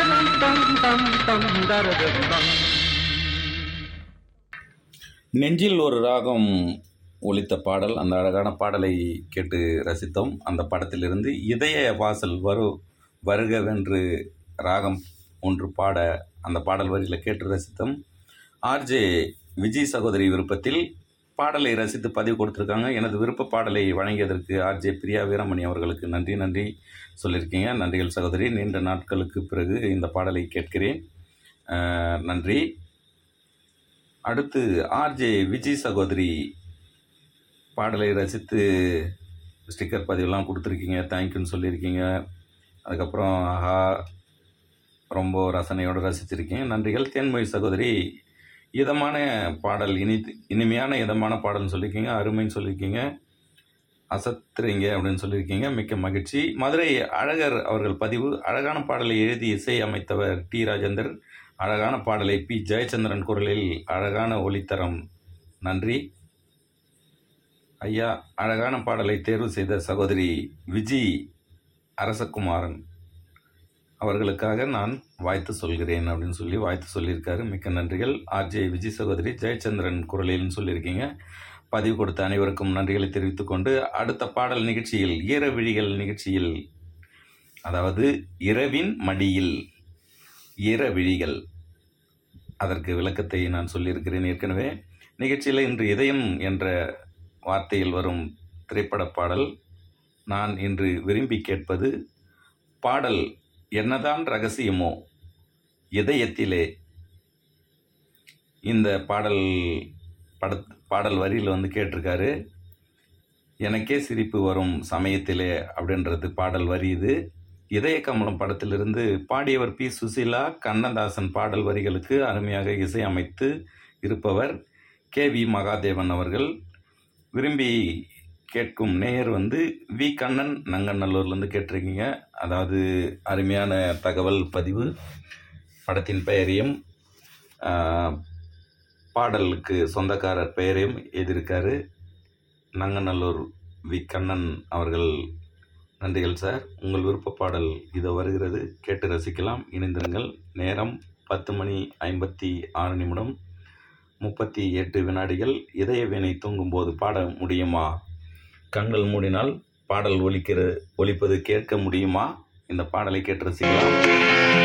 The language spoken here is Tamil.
நெஞ்சில் ஒரு ராகம் ஒலித்த பாடல், அந்த அழகான பாடலை கேட்டு ரசித்தோம். அந்த படத்திலிருந்து இதய வாசல் வருகவென்று ராகம் ஒன்று பாட அந்த பாடல் வரியில் கேட்டு ரசித்தோம். ஆர்ஜே விஜய் சகோதரி விருப்பத்தில் பாடலை ரசித்து பதிவு கொடுத்துருக்காங்க. எனது விருப்ப பாடலை வழங்கியதற்கு ஆர்ஜே பிரியா வீரமணி அவர்களுக்கு நன்றி சொல்லியிருக்கீங்க. நன்றிகள் சகோதரி. நீண்ட நாட்களுக்கு பிறகு இந்த பாடலை கேட்கிறேன். நன்றி. அடுத்து ஆர்ஜே விஜய் சகோதரி பாடலை ரசித்து ஸ்டிக்கர் பதிவெல்லாம் கொடுத்துருக்கீங்க. தேங்க்யூன்னு சொல்லியிருக்கீங்க. அதுக்கப்புறம் ஆஹா ரொம்ப ரசனையோடு ரசிச்சிருக்கீங்க. நன்றிகள். தேன்மொழி சகோதரி இதமான பாடல், இனிமையான இதமான பாடல்னு சொல்லியிருக்கீங்க. அருமைன்னு சொல்லியிருக்கீங்க. அசத்துறீங்க அப்படின்னு சொல்லியிருக்கீங்க. மிக்க மகிழ்ச்சி. மதுரை அழகர் அவர்கள் பதிவு, அழகான பாடலை எழுதி இசை அமைத்தவர் டி ராஜேந்தர். அழகான பாடலை பி ஜெயச்சந்திரன் குரலில் அழகான ஒளித்தரம். நன்றி ஐயா. அழகான பாடலை தேர்வு செய்த சகோதரி விஜி அரசகுமாரன் அவர்களுக்காக நான் வாழ்த்து சொல்கிறேன் அப்படின்னு சொல்லி வாழ்த்து சொல்லியிருக்காரு. மிக்க நன்றிகள். ஆர்ஜே விஜய் சகோதரி ஜெயச்சந்திரன் குரலில்னு சொல்லியிருக்கீங்க. பதிவு கொடுத்த அனைவருக்கும் நன்றிகளை தெரிவித்துக் கொண்டு அடுத்த பாடல் நிகழ்ச்சியில் ஈரவிழிகள் நிகழ்ச்சியில், அதாவது இரவின் மடியில் ஈரவிழிகள், அதற்கு விளக்கத்தை நான் சொல்லியிருக்கிறேன் ஏற்கனவே. நிகழ்ச்சியில் இன்று இதயம் என்ற வார்த்தையில் வரும் திரைப்பட பாடல். நான் இன்று விரும்பி கேட்பது பாடல் என்னதான் ரகசியமோ இதயத்திலே. இந்த பாடல் வரியில் கேட்டிருக்காரு, எனக்கே சிரிப்பு வரும் சமயத்திலே அப்படின்றது பாடல் வரி. இது இதய கமலம் படத்திலிருந்து. பாடியவர் பி சுசீலா. கண்ணதாசன் பாடல் வரிகளுக்கு அருமையாக இசை அமைத்து இருப்பவர் கே வி மகாதேவன் அவர்கள். விரும்பி கேட்கும் நேயர் வி கண்ணன் நங்கநல்லூர்லேருந்து கேட்டிருக்கீங்க. அதாவது அருமையான தகவல் பதிவு. படத்தின் பெயரையும் பாடலுக்கு சொந்தக்காரர் பெயரையும் எழுதியிருக்காரு நங்கநல்லூர் வி கண்ணன் அவர்கள். நன்றிகள் சார். உங்கள் விருப்ப பாடல் இதோ வருகிறது, கேட்டு ரசிக்கலாம். இணைந்திருங்கள். நேரம் 10:56 38 இதய வீணை தூங்கும்போது பாட முடியுமா? கண்கள் மூடினால் பாடல் ஒலிப்பது கேட்க முடியுமா? இந்த பாடலை கேட்டு ரசிக்கலாம்.